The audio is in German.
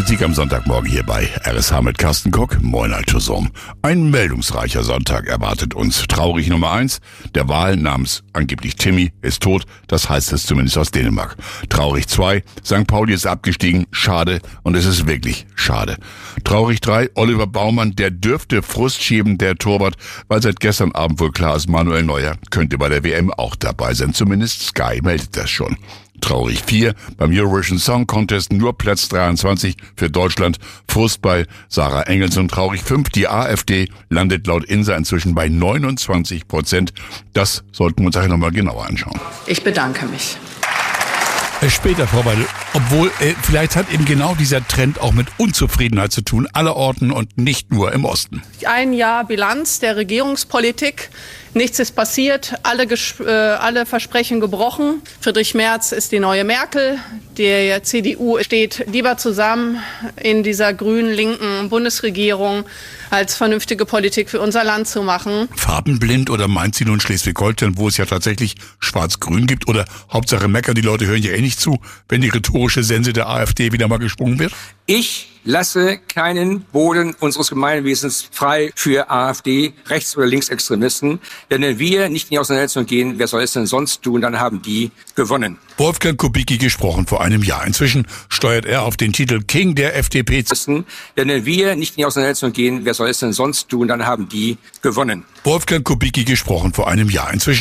Politik am Sonntagmorgen hier bei RSH mit Carsten Kock. Moin zusammen. Ein meldungsreicher Sonntag erwartet uns. Traurig Nummer 1, der Wal namens angeblich Timmy ist tot. Das heißt es zumindest aus Dänemark. Traurig 2, St. Pauli ist abgestiegen. Schade, und es ist wirklich schade. Traurig 3, Oliver Baumann, der dürfte Frust schieben, der Torwart, weil seit gestern Abend wohl klar ist, Manuel Neuer könnte bei der WM auch dabei sein. Zumindest Sky meldet das schon. Traurig 4, beim Eurovision Song Contest nur Platz 23 für Deutschland. Frust bei Sarah Engels. Und traurig 5, die AfD landet laut INSA inzwischen bei 29%. Das sollten wir uns nachher nochmal genauer anschauen. Ich bedanke mich. Später, Frau Weidel, obwohl vielleicht hat eben genau dieser Trend auch mit Unzufriedenheit zu tun, allerorten und nicht nur im Osten. Ein Jahr Bilanz der Regierungspolitik. Nichts ist passiert, alle Versprechen gebrochen. Friedrich Merz ist die neue Merkel. Die CDU steht lieber zusammen in dieser grün-linken Bundesregierung, als vernünftige Politik für unser Land zu machen. Farbenblind, oder meint sie nun Schleswig-Holstein, wo es ja tatsächlich schwarz-grün gibt? Oder Hauptsache meckern, die Leute hören ja eh nicht zu, wenn die rhetorische Sense der AfD wieder mal gesprungen wird? Ich lasse keinen Boden unseres Gemeinwesens frei für AfD, Rechts- oder Linksextremisten. Denn wenn wir nicht in die Auseinandersetzung gehen, wer soll es denn sonst tun, dann haben die gewonnen. Wolfgang Kubicki gesprochen vor einem Jahr. Inzwischen steuert er auf den Titel King der FDP. Denn wenn wir nicht in die Auseinandersetzung gehen, wer soll es denn sonst tun, dann haben die gewonnen. Wolfgang Kubicki gesprochen vor einem Jahr. Inzwischen